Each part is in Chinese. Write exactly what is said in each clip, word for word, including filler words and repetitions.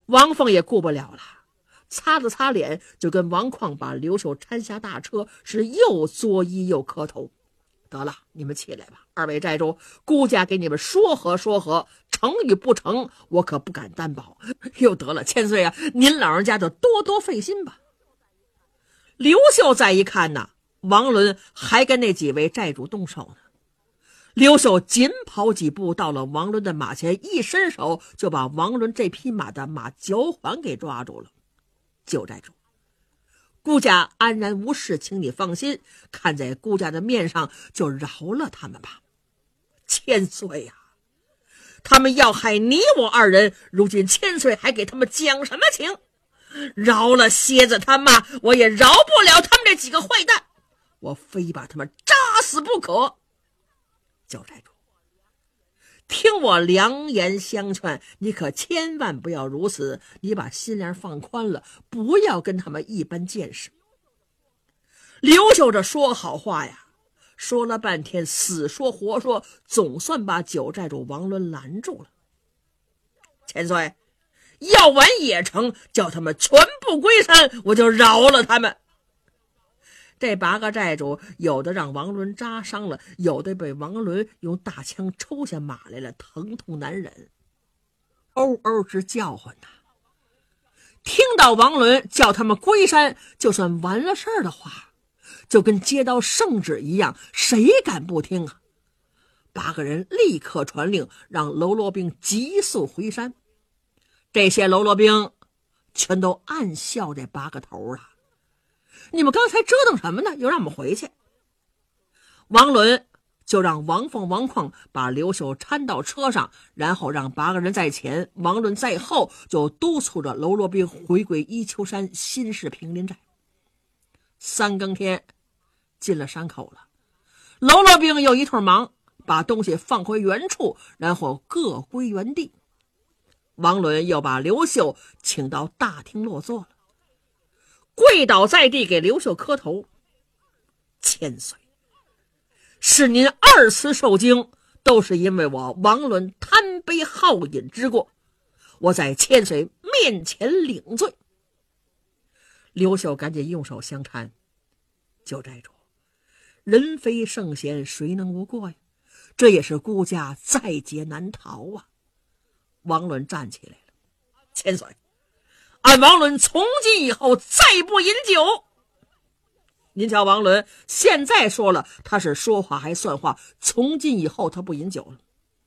王凤也顾不了了，擦了擦脸，就跟王旷把刘秀搀下大车，是又作揖又磕头。得了，你们起来吧，二位寨主，孤家给你们说和说和，成与不成，我可不敢担保。又得了，千岁啊，您老人家就多多费心吧。刘秀再一看呐，王伦还跟那几位寨主动手呢。刘秀紧跑几步到了王伦的马前，一伸手就把王伦这匹马的马脚环给抓住了。九寨主，孤家安然无事，请你放心，看在孤家的面上，就饶了他们吧。千岁呀、啊，他们要害你我二人，如今千岁还给他们讲什么情？饶了蝎子他妈，我也饶不了他们这几个坏蛋，我非把他们扎死不可。九寨主，听我良言相劝，你可千万不要如此，你把心量放宽了，不要跟他们一般见识。刘秀这说好话呀，说了半天，死说活说，总算把九寨主王伦拦住了。千岁，要完也成，叫他们全部归山，我就饶了他们。这八个寨主，有的让王伦扎伤了，有的被王伦用大枪抽下马来了，疼痛难忍，嗷嗷直叫唤呐。听到王伦叫他们归山，就算完了事儿的话，就跟接到圣旨一样，谁敢不听啊？八个人立刻传令，让喽啰兵急速回山。这些喽啰兵全都暗笑这八个头啊，你们刚才折腾什么呢？又让我们回去。王伦就让王凤、王旷把刘秀搀到车上，然后让八个人在前，王伦在后，就督促着喽啰兵回归伊丘山新式平林寨。三更天进了山口了，喽啰兵又一通忙，把东西放回原处，然后各归原地。王伦又把刘秀请到大厅落座了，跪倒在地给刘秀磕头。千岁，是您二次受惊，都是因为我王伦贪杯好饮之过，我在千岁面前领罪。刘秀赶紧用手相搀，九寨主，人非圣贤，谁能无过呀？这也是孤家在劫难逃啊。王伦站起来了，千岁，俺王伦从今以后再不饮酒。您瞧王伦现在说了，他是说话还算话，从今以后他不饮酒了。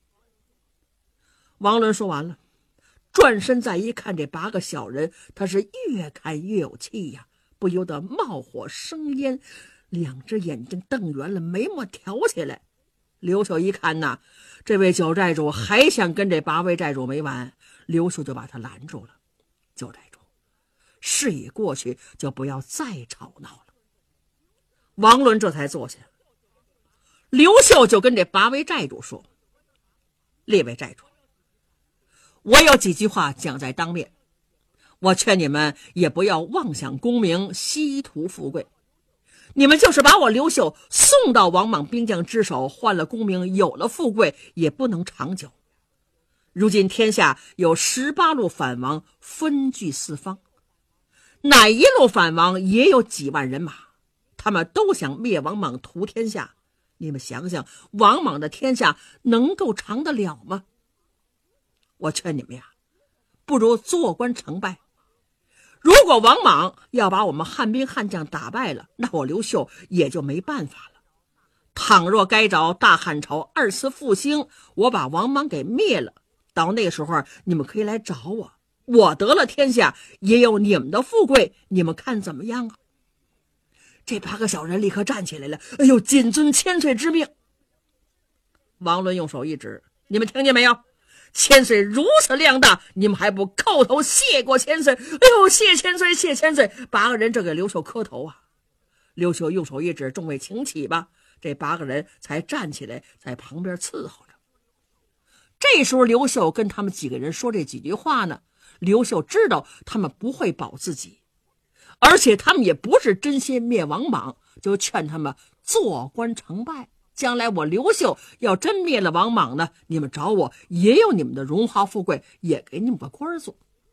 王伦说完了，转身再一看这八个小人，他是越看越有气呀，不由得冒火生烟，两只眼睛瞪圆了，眉毛挑起来。刘秀一看呐，这位九寨主还想跟这八位寨主没完，刘秀就把他拦住了。九寨主，事已过去，就不要再吵闹了。王伦这才坐下，刘秀就跟这八位寨主说：列位寨主，我有几句话讲在当面，我劝你们也不要妄想功名，稀图富贵。你们就是把我刘秀送到王莽兵将之手，换了功名，有了富贵，也不能长久。如今天下有十八路反王分据四方，哪一路反王也有几万人马，他们都想灭王莽图天下。你们想想，王莽的天下能够长得了吗？我劝你们呀，不如坐观成败。如果王莽要把我们汉兵汉将打败了，那我刘秀也就没办法了。倘若该找大汉朝二次复兴，我把王莽给灭了，到那时候你们可以来找我，我得了天下，也有你们的富贵，你们看怎么样啊？这八个小人立刻站起来了，哎呦，谨遵千岁之命。王伦用手一指，你们听见没有？千岁如此量大，你们还不叩头谢过千岁？哎呦，谢千岁，谢千岁！八个人这给刘秀磕头啊。刘秀用手一指，众位请起吧。这八个人才站起来，在旁边伺候着。这时候刘秀跟他们几个人说这几句话呢，刘秀知道他们不会保自己，而且他们也不是真心灭王莽，就劝他们坐观成败。将来我刘秀要真灭了王莽呢，你们找我也有你们的荣华富贵，也给你们个官做。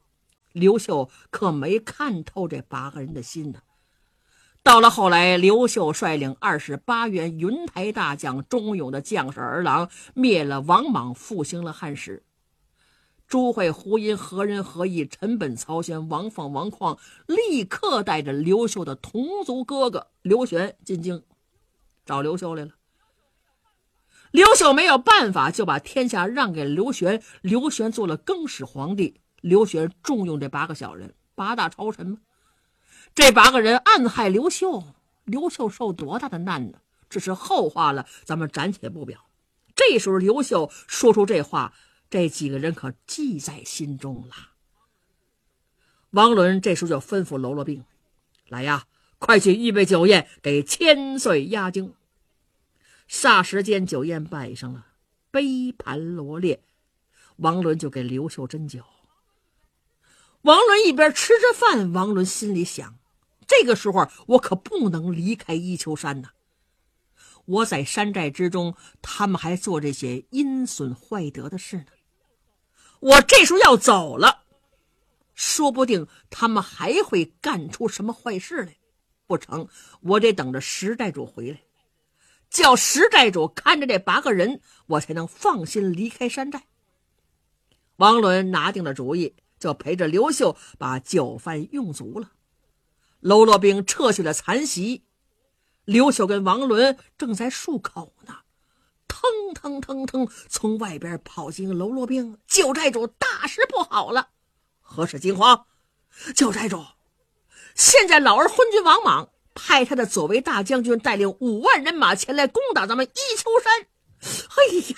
刘秀可没看透这八个人的心呢。到了后来，刘秀率领二十八员云台大将、忠勇的将士儿郎，灭了王莽，复兴了汉室。朱会、胡因、何仁、何义、陈本、曹宣、王凤、王旷立刻带着刘秀的同族哥哥刘玄进京找刘秀来了。刘秀没有办法，就把天下让给刘玄，刘玄做了更始皇帝。刘玄重用这八个小人，八大朝臣嘛。这八个人暗害刘秀，刘秀受多大的难呢？这是后话了，咱们暂且不表。这时候刘秀说出这话，这几个人可记在心中了。王伦这时候就吩咐喽啰兵：来呀，快去预备酒宴，给千岁压惊。霎时间酒宴摆上了，杯盘罗列，王伦就给刘秀斟酒。王伦一边吃着饭，王伦心里想，这个时候我可不能离开伊丘山呐！我在山寨之中，他们还做这些阴损坏德的事呢。我这时候要走了，说不定他们还会干出什么坏事来。不成，我得等着石寨主回来，叫石寨主看着这八个人，我才能放心离开山寨。王伦拿定了主意，就陪着刘秀把酒饭用足了。喽啰兵撤去了残席，刘秀跟王伦正在漱口呢，腾腾腾腾从外边跑进喽啰兵：九寨主，大事不好了！何事惊慌？九寨主，现在老儿昏君王莽派他的左卫大将军带领五万人马前来攻打咱们伊丘山。哎呀！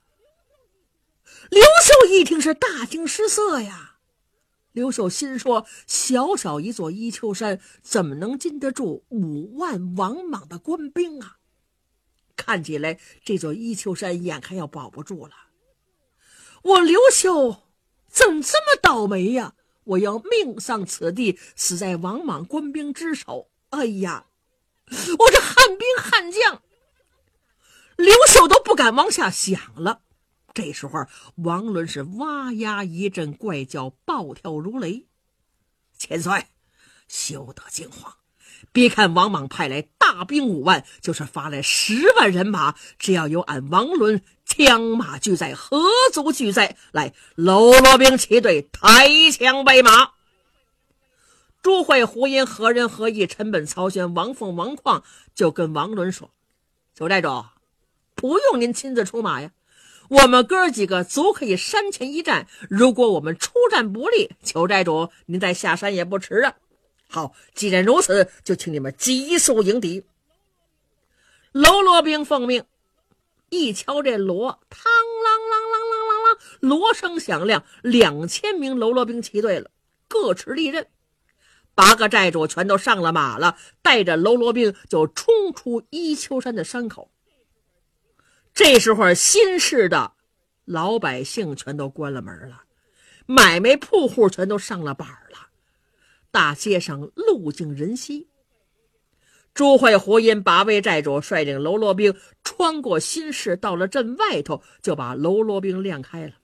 刘秀一听是大惊失色呀。刘秀心说，小小一座伊丘山怎么能禁得住五万王莽的官兵啊？看起来这座伊丘山眼看要保不住了。我刘秀怎么这么倒霉呀？我要命丧此地，死在王莽官兵之手。哎呀，我这汉兵汉将，刘秀都不敢往下想了。这时候王伦是哇呀一阵怪叫，暴跳如雷。千岁，休得惊慌，别看王莽派来大兵五万，就是发来十万人马，只要有俺王伦枪马俱在，何足惧哉？来，喽啰兵齐队，抬枪备马。朱会、胡因、何仁、何义、陈本、曹宣、王凤、王旷就跟王伦说：九寨主，不用您亲自出马呀，我们哥几个足可以山前一战，如果我们出战不利，九寨主您再下山也不迟啊。好，既然如此，就请你们急速迎敌。喽啰兵奉命，一敲这锣，嘡啷啷啷啷啷啷，锣声响亮，两千名喽啰兵齐队了，各持利刃。八个寨主全都上了马了，带着喽啰兵就冲出伊丘山的山口。这时候新市的老百姓全都关了门了，买卖铺户全都上了板了，大街上路尽人稀。朱会、胡因八位寨主率领喽啰兵穿过新市，到了镇外头，就把喽啰兵亮开了。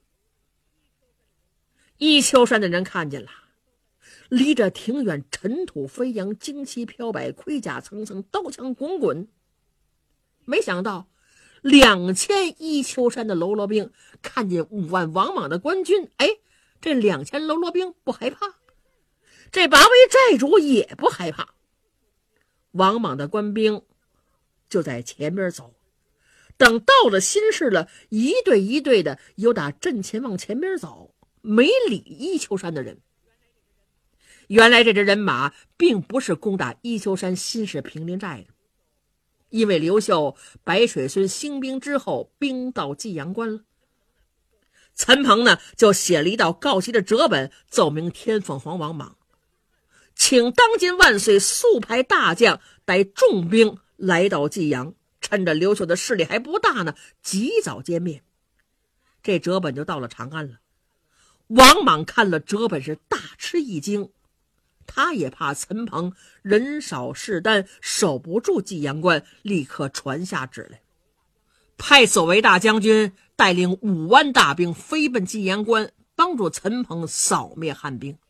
伊丘山的人看见了，离着挺远，尘土飞扬，旌旗飘摆，盔甲层层，刀枪滚滚。没想到两千伊丘山的喽啰兵看见五万王莽的官军，哎，这两千喽啰兵不害怕，这八位寨主也不害怕。王莽的官兵就在前边走，等到了新市了，一队一队的由打阵前往前边走，没理伊丘山的人。原来这支人马并不是攻打伊丘山新市平林寨的，因为刘秀白水孙兴兵之后，兵到济阳关了。陈鹏呢，就写了一道告急的折本，奏明天凤凰王莽，请当今万岁速派大将带重兵来到济阳，趁着刘秀的势力还不大呢，及早歼灭。这折本就到了长安了。王莽看了折本是大吃一惊，他也怕陈鹏人少势单，守不住济阳关，立刻传下旨来，派左卫大将军带领五万大兵飞奔济阳关，帮助陈鹏扫灭汉兵。